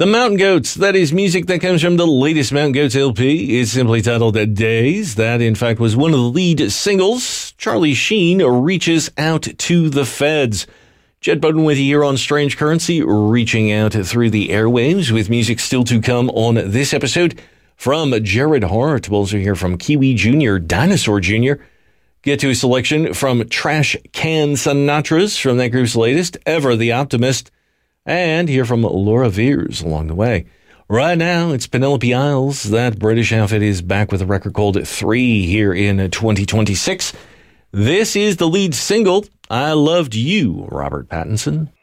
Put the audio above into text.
The Mountain Goats, that is music that comes from the latest Mountain Goats LP. It's simply titled Days. That, in fact, was one of the lead singles. Charlie Sheen reaches out to the feds. Jed Bowden with you here on Strange Currency, reaching out through the airwaves with music still to come on this episode from Jared Hart. We'll also hear from Kiwi Jr., Dinosaur Jr., get to a selection from Trash Can Sinatras from that group's latest, Ever the Optimist, and hear from Laura Veers along the way. Right now, it's Penelope Isles. That British outfit is back with a record called 3 here in 2026. This is the lead single, I Loved You, Robert Pattinson.